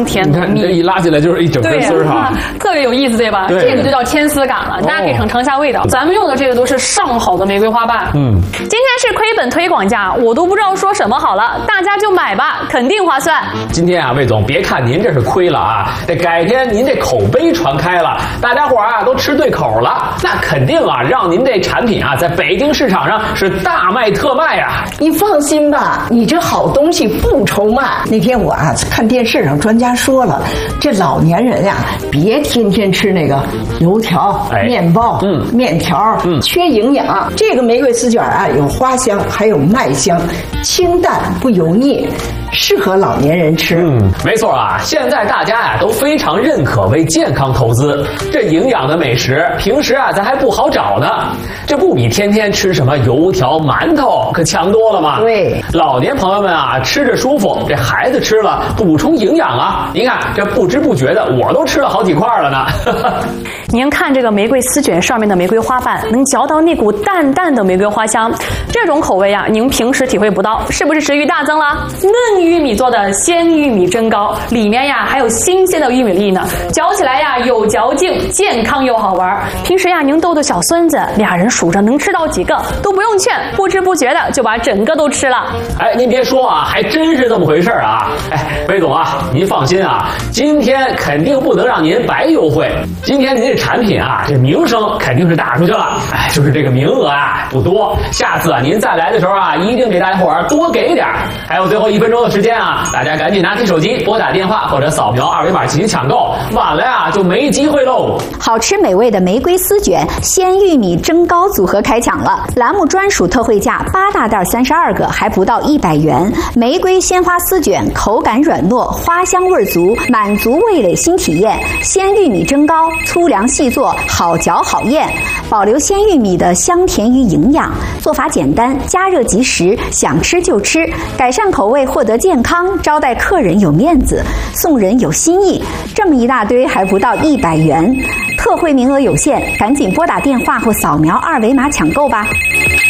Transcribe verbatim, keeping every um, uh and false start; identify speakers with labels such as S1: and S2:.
S1: 甜浓密。
S2: 你看，你这一拉起来就是一整根丝儿哈，
S1: 特别有意思，对吧？
S2: 对
S1: 这个就叫牵丝感了，大家可以尝尝一下味道。咱们用的这个都是上好的玫瑰花瓣。
S2: 嗯，
S1: 今天是亏本推广价，我都不知道说什么好了，大家就买吧，肯定划算。
S2: 今天啊，魏总，别看您这是亏了啊，这改天您这口碑传开了，大家伙儿啊都吃对口了，那肯定啊让您这产品啊在北京市场上是大卖特卖啊。
S3: 你放心吧，你这好东西不愁卖。那天我啊看电视上专家说了，这老年人呀、啊，别天天吃那个油条、哎、面包、嗯、面条，嗯，缺营养。这个玫瑰丝卷啊，有花香，还有麦香，清淡不油腻，适合老年人吃。
S2: 嗯，没错啊，现在大家呀、啊、都非常认可为健康投资，这营养的美食平时啊咱还不好找呢，这不比天天吃什么油条、馒头可强多了吗？
S3: 对，
S2: 老年朋友们啊吃着舒服，这孩子吃了补充营养啊。您看这不知不觉的我都吃了好几块了呢。
S1: 您看这个玫瑰丝卷上面的玫瑰花瓣，能嚼到那股淡淡的玫瑰花香，这种口味啊您平时体会不到，是不是食欲大增了？嫩玉米做的鲜玉米蒸糕，里面呀还有新鲜的玉米粒呢，嚼起来呀有嚼劲，健康又好玩。平时呀您逗逗小孙子，俩人数着能吃到几个都不用劝，不知不觉的就把整个都吃了。
S2: 哎，您别说啊，还真是这么回事啊。哎，魏总啊，您放心啊，今天肯定不能让您白优惠。今天您这产品啊，这名声肯定是打出去了。哎，就是这个名额啊不多，下次啊您再来的时候啊，一定给大家伙儿多给点。还有最后一分钟的时间啊，大家赶紧拿起手机拨打电话或者扫描二维码进行抢购，晚了呀就没机会喽。
S4: 好吃美味的玫瑰丝卷、鲜玉米蒸糕组合开抢了，栏目专属特惠价八大袋三十二个，还不到一百元。玫瑰鲜花丝卷口感软糯，花香味足，满足味蕾新体验。鲜玉米蒸糕粗粮细做，好嚼好咽，保留鲜玉米的香甜与营养。做法简单，加热即食，想吃就吃，改善口味，获得健康，招待客人有面子，送人有新意。这么一大堆还不到一百元，特惠名额有限，赶紧拨打电话或扫描二维码抢购吧。